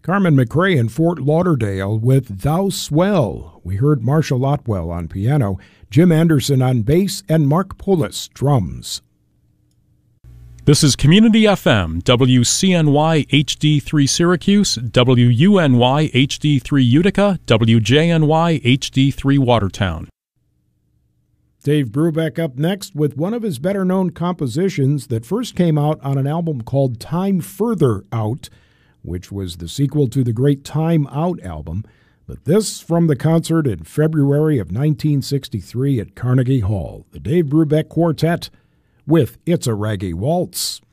Carmen McRae in Fort Lauderdale with Thou Swell. We heard Marshall Otwell on piano, Jim Anderson on bass, and Mark Polis drums. This is Community FM, WCNY HD3 Syracuse, WUNY HD3 Utica, WJNY HD3 Watertown. Dave Brubeck up next with one of his better-known compositions that first came out on an album called Time Further Out, which was the sequel to the great Time Out album. But this from the concert in February of 1963 at Carnegie Hall, the Dave Brubeck Quartet with It's a Raggy Waltz.